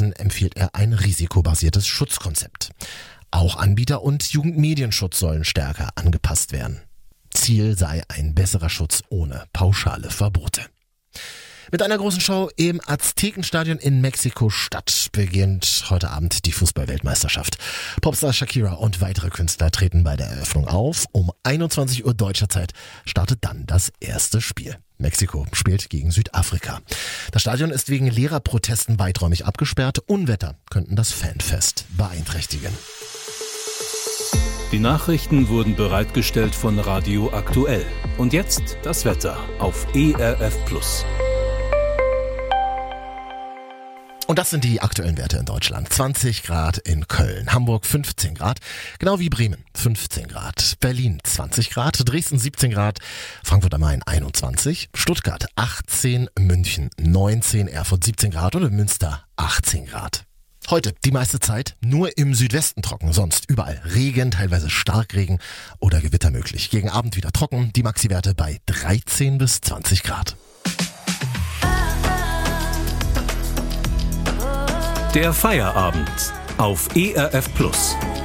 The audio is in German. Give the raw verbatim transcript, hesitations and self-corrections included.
Stattdessen empfiehlt er ein risikobasiertes Schutzkonzept. Auch Anbieter und Jugendmedienschutz sollen stärker angepasst werden. Ziel sei ein besserer Schutz ohne pauschale Verbote. Mit einer großen Show im Aztekenstadion in Mexiko-Stadt beginnt heute Abend die Fußball-Weltmeisterschaft. Popstar Shakira und weitere Künstler treten bei der Eröffnung auf. Um einundzwanzig Uhr deutscher Zeit startet dann das erste Spiel. Mexiko spielt gegen Südafrika. Das Stadion ist wegen leerer Protesten weiträumig abgesperrt. Unwetter könnten das Fanfest beeinträchtigen. Die Nachrichten wurden bereitgestellt von Radio Aktuell. Und jetzt das Wetter auf E R F Plus. Und das sind die aktuellen Werte in Deutschland. zwanzig Grad in Köln, Hamburg fünfzehn Grad, genau wie Bremen fünfzehn Grad, Berlin zwanzig Grad, Dresden siebzehn Grad, Frankfurt am Main einundzwanzig, Stuttgart achtzehn, München neunzehn, Erfurt siebzehn Grad und in Münster achtzehn Grad. Heute die meiste Zeit nur im Südwesten trocken, sonst überall Regen, teilweise Starkregen oder Gewitter möglich. Gegen Abend wieder trocken, die Maxi-Werte bei dreizehn bis zwanzig Grad. Der Feierabend auf E R F Plus.